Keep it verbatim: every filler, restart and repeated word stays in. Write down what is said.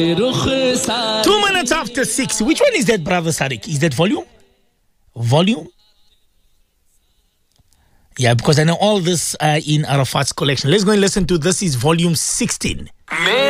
Two minutes after six. Which one is that, brother Sadiq? Is that volume? Volume? Yeah, because I know all this uh, in Arafat's collection. Let's go and listen to this. Is volume sixteen.